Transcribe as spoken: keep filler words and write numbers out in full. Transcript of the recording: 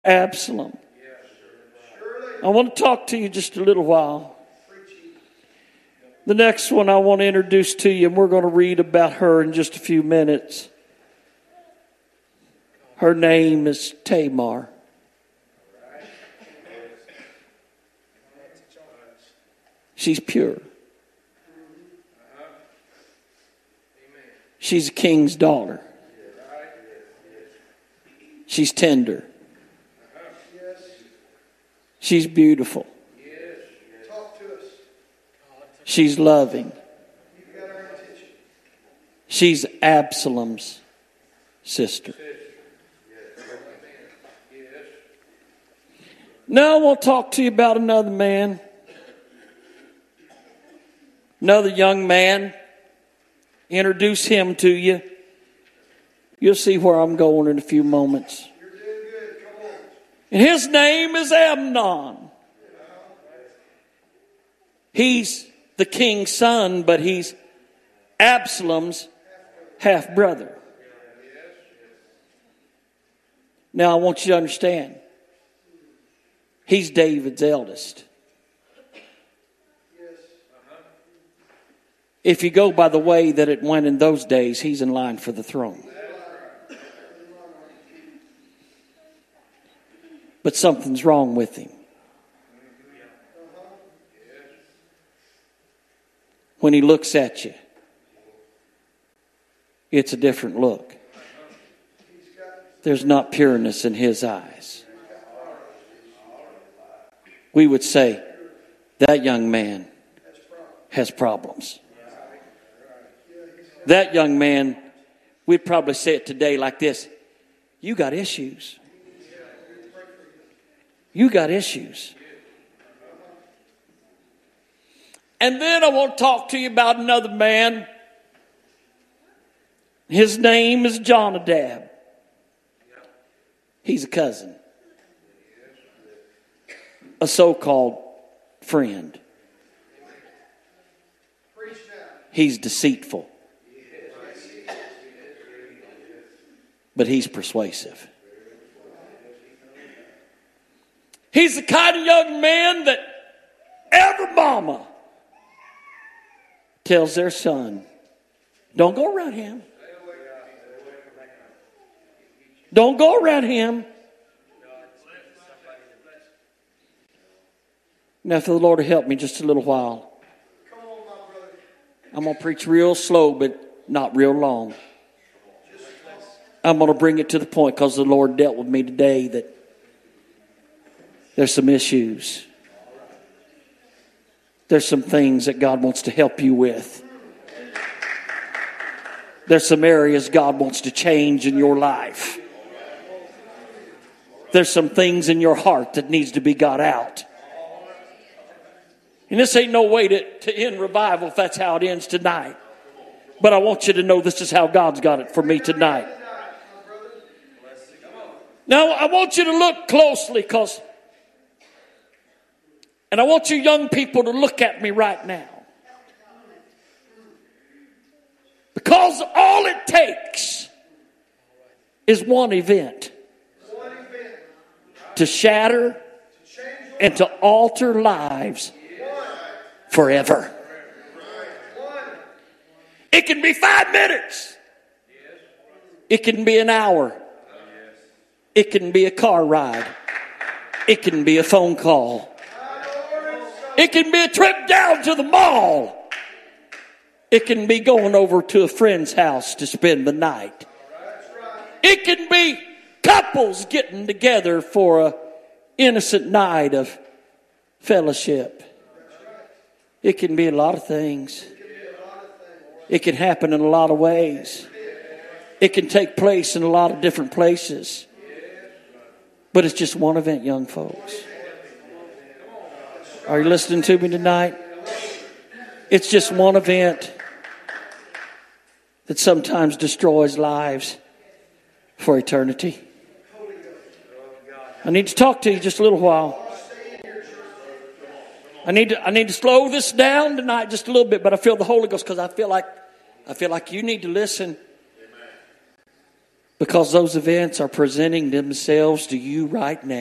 Absalom. I want to talk to you just a little while. The next one I want to introduce to you, and we're going to read about her in just a few minutes. Her name is Tamar. She's pure. She's a king's daughter. She's tender. She's beautiful. She's loving. She's Absalom's sister. Now I want to talk to you about another man. Another young man. Introduce him to you. You'll see where I'm going in a few moments. And his name is Amnon. He's the king's son, but he's Absalom's half-brother. Now I want you to understand. He's David's eldest. If you go by the way that it went in those days, he's in line for the throne. But something's wrong with him. When he looks at you, it's a different look. There's not pureness in his eyes. We would say, that young man has problems. That young man, we'd probably say it today like this: you got issues. You got issues. And then I want to talk to you about another man. His name is Jonadab. He's a cousin. A so-called friend. He's deceitful. But he's persuasive. He's the kind of young man that every mama tells their son, don't go around him. Don't go around him. Now, for the Lord to help me just a little while, I'm going to preach real slow, but not real long. I'm going to bring it to the point because the Lord dealt with me today that there's some issues. There's some things that God wants to help you with. There's some areas God wants to change in your life. There's some things in your heart that needs to be got out. And this ain't no way to, to end revival if that's how it ends tonight. But I want you to know this is how God's got it for me tonight. Now, I want you to look closely because, and I want you young people to look at me right now. Because all it takes is one event to shatter and to alter lives forever. It can be five minutes. It can be an hour. It can be a car ride. It can be a phone call. It can be a trip down to the mall. It can be going over to a friend's house to spend the night. It can be couples getting together for an innocent night of fellowship. It can be a lot of things. It can happen in a lot of ways. It can take place in a lot of different places. But it's just one event, young folks. Are you listening to me tonight? It's just one event that sometimes destroys lives for eternity. I need to talk to you just a little while. I need to I need to slow this down tonight just a little bit, but I feel the Holy Ghost because I feel like I feel like you need to listen. Because those events are presenting themselves to you right now.